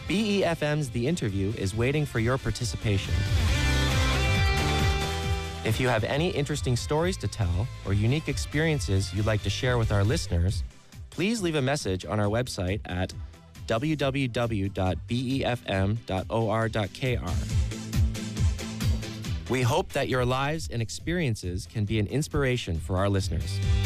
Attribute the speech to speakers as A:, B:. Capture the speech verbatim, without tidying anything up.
A: B E F M's The Interview is waiting for your participation. If you have any interesting stories to tell or unique experiences you'd like to share with our listeners, please leave a message on our website at w w w dot b e f m dot o r dot k r. We hope that your lives and experiences can be an inspiration for our listeners.